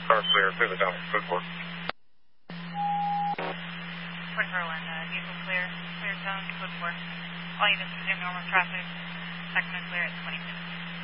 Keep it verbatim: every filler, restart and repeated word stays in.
Car clear through the tunnel. Good work. Twin Berlin, uh, vehicle clear. Clear zone, code four. All units resume normal traffic. Second clear at twenty minutes.